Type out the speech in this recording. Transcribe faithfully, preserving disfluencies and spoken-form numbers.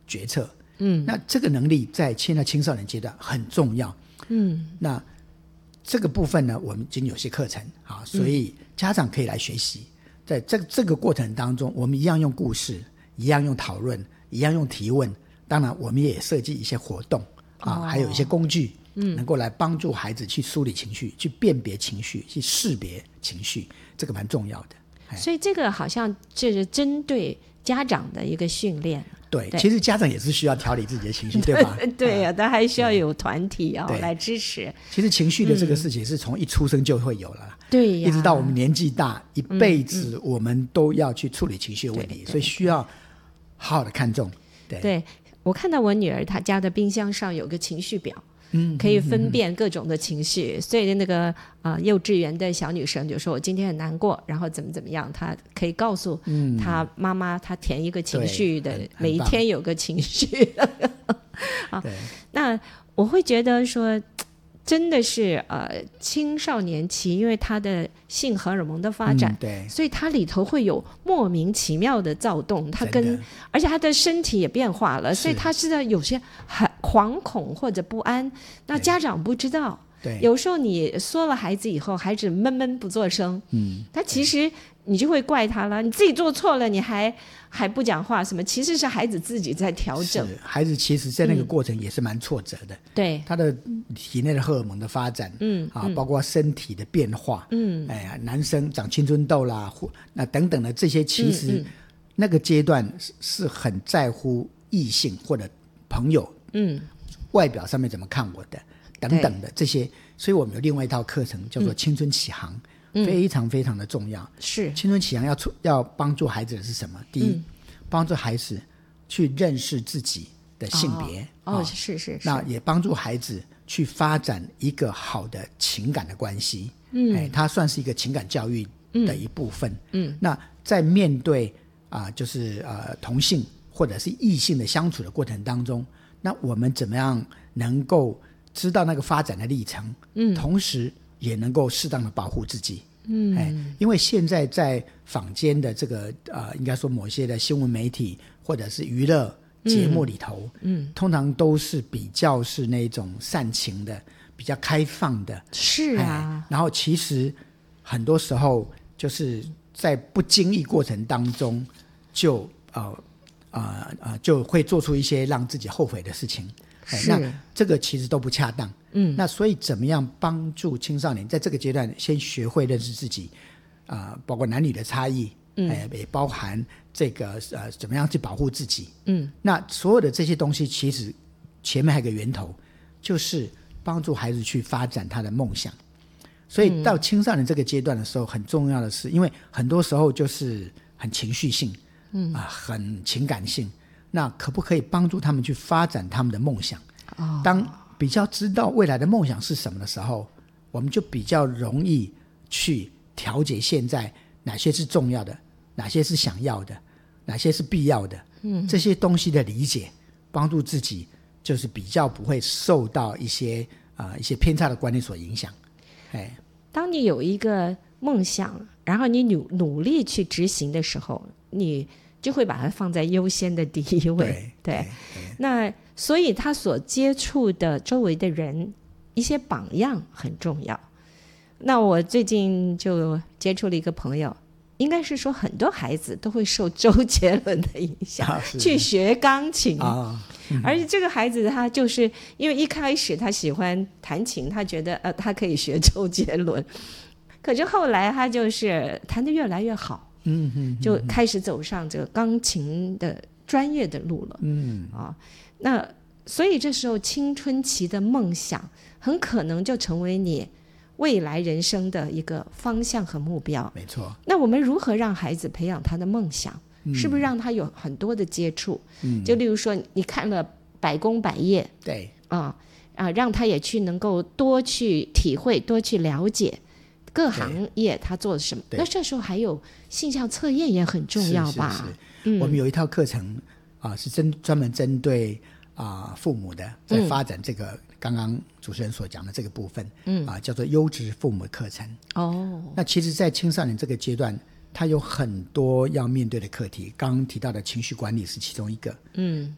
决策。嗯，那这个能力在现在青少年阶段很重要。嗯，那这个部分呢，我们已经有些课程啊，所以家长可以来学习。在这这个过程当中，我们一样用故事，一样用讨论，一样用提问。当然，我们也设计一些活动啊，哦、还有一些工具，嗯，能够来帮助孩子去梳理情绪，去辨别情绪，去识别情绪，这个蛮重要的。 所以这个好像就是针对家长的一个训练。 对，对，其实家长也是需要调理自己的情绪，对吧？ 对啊，但还需要有团体啊、哦、来支持。 其实情绪的这个事情是从一出生就会有了， 对呀， 一直到我们年纪大，一辈子我们都要去处理情绪的问题，嗯嗯、所以需要好好的看重。对， 对，我看到我女儿她家的冰箱上有个情绪表。嗯，可以分辨各种的情绪，嗯嗯、所以那个啊、呃、幼稚园的小女生就说我今天很难过，然后怎么怎么样，她可以告诉她妈妈，她填一个情绪的，每一天有个情绪。啊，那我会觉得说，真的是呃青少年期，因为他的性荷尔蒙的发展，嗯、 对， 所以它里头会有莫名其妙的躁动，他跟而且他的身体也变化了，所以他是在有些很惶恐或者不安，那家长不知道。 对， 有时候你说了孩子以后，孩子闷闷不作声，嗯，他其实你就会怪他了，你自己做错了，你还还不讲话什么？其实是孩子自己在调整。 是，孩子其实在那个过程也是蛮挫折的。 嗯、对， 他的体内的荷尔蒙的发展，嗯啊，包括身体的变化，嗯，哎呀，男生长青春痘啦，或那等等的这些，其实、嗯嗯、那个阶段是是很在乎异性或者朋友，嗯，外表上面怎么看我的。等等的这些，所以我们有另外一套课程叫做青春启航、嗯、非常非常的重要。 是青春启航要要帮助孩子的是什么？第一、嗯、帮助孩子去认识自己的性别。 哦，哦是是是。 那也帮助孩子去发展一个好的情感的关系。嗯，哎，它算是一个情感教育的一部分。嗯，那在面对啊、呃，就是呃同性或者是异性的相处的过程当中，那我们怎么样能够知道那个发展的历程，嗯，同时也能够适当的保护自己，嗯，哎，因为现在在坊间的这个呃，应该说某些的新闻媒体或者是娱乐节目里头，嗯，嗯通常都是比较是那种煽情的，比较开放的， 是啊， 然后其实很多时候就是在不经意过程当中就呃呃呃就会做出一些让自己后悔的事情。那这个其实都不恰当，嗯，那所以怎么样帮助青少年在这个阶段先学会认识自己，啊、呃，包括男女的差异，嗯，呃、也包含这个呃怎么样去保护自己，嗯，那所有的这些东西其实前面还有个源头，就是帮助孩子去发展他的梦想。所以到青少年这个阶段的时候，很重要的是，因为很多时候就是很情绪性，嗯啊、呃，很情感性。那可不可以帮助他们去发展他们的梦想、哦、当比较知道未来的梦想是什么的时候，我们就比较容易去调节现在哪些是重要的，哪些是想要的，哪些是必要的、嗯、这些东西的理解，帮助自己就是比较不会受到一些、呃、一些偏差的观念所影响。哎， 当你有一个梦想，然后你努努力去执行的时候，你就会把它放在优先的第一位。 对, 对, 对, 对，那所以他所接触的周围的人一些榜样很重要。那我最近就接触了一个朋友，应该是说很多孩子都会受周杰伦的影响、啊、去学钢琴、啊嗯、而且这个孩子他就是因为一开始他喜欢弹琴，他觉得呃他可以学周杰伦，可是后来他就是弹得越来越好，嗯嗯，就开始走上这个钢琴的专业的路了，嗯啊，那所以这时候青春期的梦想很可能就成为你未来人生的一个方向和目标。 没错。 那我们如何让孩子培养他的梦想？嗯、是不是让他有很多的接触？嗯，就例如说你看了百工百业， 对啊啊，让他也去能够多去体会，多去了解。各行业他做了什么？那这时候还有性向测验也很重要吧？ 是是是、嗯、我们有一套课程啊、呃，是针专门针对啊、呃、父母的，在发展这个、嗯、刚刚主持人所讲的这个部分，嗯啊、呃，叫做优质父母的课程。哦，那其实，在青少年这个阶段，他有很多要面对的课题，刚刚提到的情绪管理是其中一个，嗯。